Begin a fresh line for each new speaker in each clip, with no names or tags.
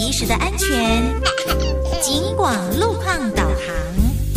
及时的安全。警广路况导航。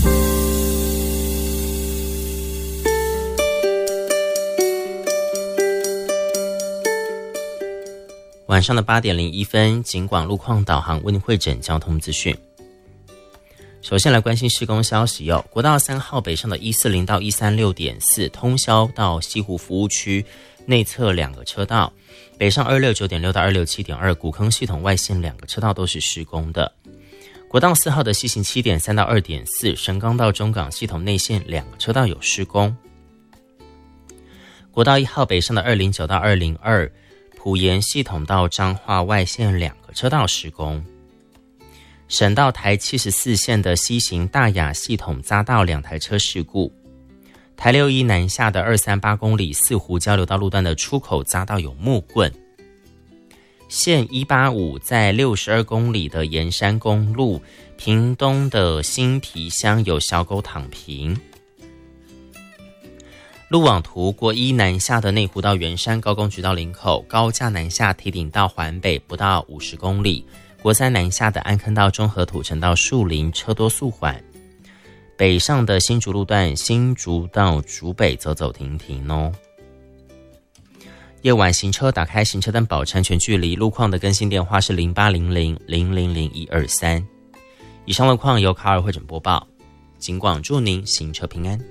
晚上的8点01分，警广路况导航为您汇整交通资讯。首先来关心施工消息国道3号北上的140到136.4通霄到西湖服务区内侧2个车道，北上269.6到267.2古坑系统外线2个车道都是施工的。国道4号的西行7.3到2.4神冈到中港系统内线2个车道有施工。国道1号北上的209到202埔盐系统到彰化外线2个车道施工。省道台74线的西行大雅系统匝道2台车事故。台61南下的238公里四湖交流道路段的出口匝道有木棍。线185在62公里的盐山公路屏东的新皮乡有小狗躺平。路网图国一南下的内湖到圆山高工局到林口，高架南下堤顶到环北不到50公里。国3南下的安坑到中和土城到树林车多速缓。北上的新竹路段新竹到竹北走走停停夜晚行车打开行车灯保持安全距离，路况的更新电话是0800000123。以上路况由卡尔汇整播报，警广祝您行车平安。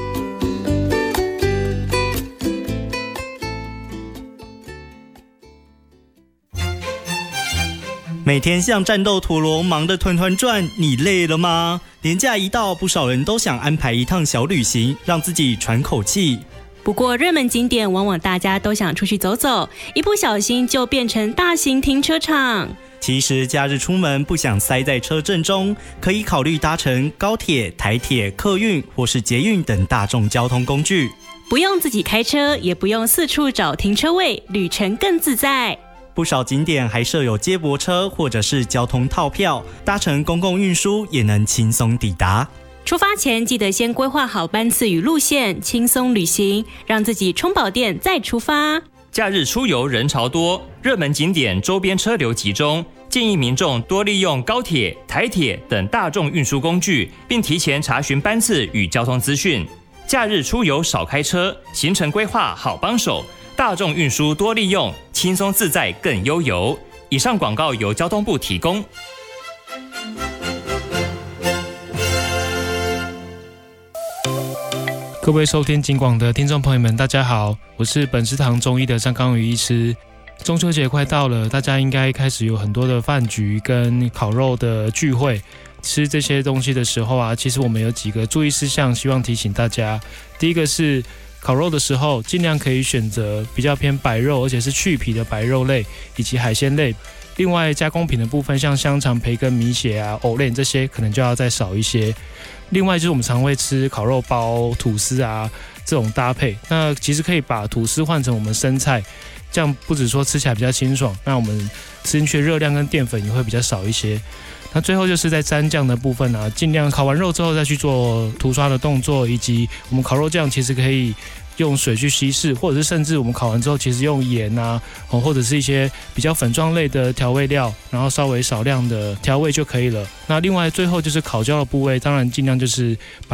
每天像战斗陀螺忙得团团转，你累了吗？连假一到，不少人都想安排一趟小旅行，让自己喘口气。
不过热门景点往往大家都想出去走走，一不小心就变成大型停车场。
其实假日出门不想塞在车阵中，可以考虑搭乘高铁、台铁、客运或是捷运等大众交通工具，
不用自己开车，也不用四处找停车位，旅程更自在。
不少景点还设有接驳车或者是交通套票，搭乘公共运输也能轻松抵达。
出发前记得先规划好班次与路线，轻松旅行，让自己充饱电再出发。
假日出游人潮多，热门景点周边车流集中，建议民众多利用高铁、台铁等大众运输工具，并提前查询班次与交通资讯。假日出游少开车，行程规划好帮手，大众运输多利用，轻松自在更悠游。以上广告由交通部提供。
各位收听警广的听众朋友们，大家好，我是本师堂中医的张刚宇医师。中秋节快到了，大家应该开始有很多的饭局跟烤肉的聚会。吃这些东西的时候其实我们有几个注意事项，希望提醒大家。第一个是烤肉的时候，尽量可以选择比较偏白肉，而且是去皮的白肉类以及海鲜类。另外加工品的部分，像香肠、培根、米血藕类这些，可能就要再少一些。另外就是我们常会吃烤肉包、吐司这种搭配，那其实可以把吐司换成我们生菜，这样不只说吃起来比较清爽，那我们吃进去的热量跟淀粉也会比较少一些。那最后就是在沾酱的部分尽量烤完肉之后再去做涂刷的动作，以及我们烤肉酱其实可以用水去稀释，或者是甚至我们烤完之后其实用盐或者是一些比较粉状类的调味料，然后稍微少量的调味就可以了。那另外最后就是烤焦的部位，当然尽量就是把